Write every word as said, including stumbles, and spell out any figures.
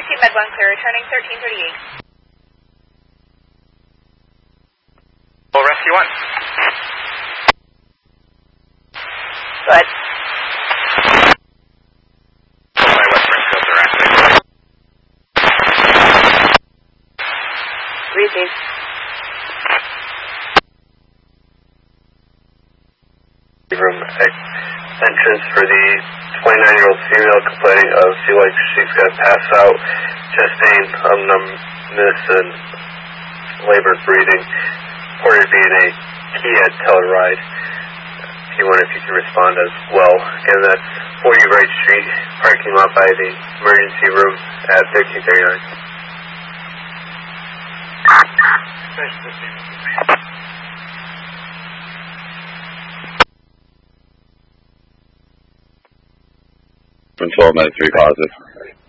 Receive Med one clear, returning thirteen thirty-eight. Well, rescue one. Good. My western fields are active. Receive. Room entrance for the twenty-nine-year-old female complaining of feel like she's going to pass out, chest pain, um, numbness, and labored breathing. Reported being a Kia Telluride. If you wonder if you can respond as well. Again, that's forty Wright Street, parking lot by the emergency room at thirteen thirty-nine. From twelve ninety-three positive.